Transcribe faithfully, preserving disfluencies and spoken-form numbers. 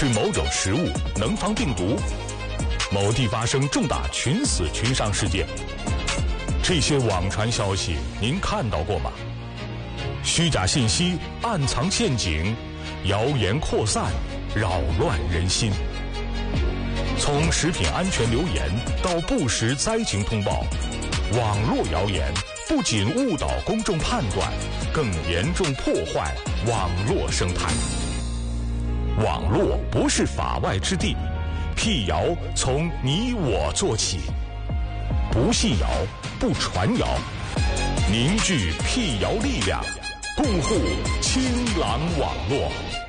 吃某种食物能防病毒，某地发生重大群死群伤事件，这些网传消息您看到过吗？虚假信息暗藏陷阱，谣言扩散，扰乱人心。从食品安全流言到不实灾情通报，网络谣言不仅误导公众判断，更严重破坏网络生态。网络不是法外之地，辟谣从你我做起。不信谣，不传谣，凝聚辟谣力量，共护清朗网络。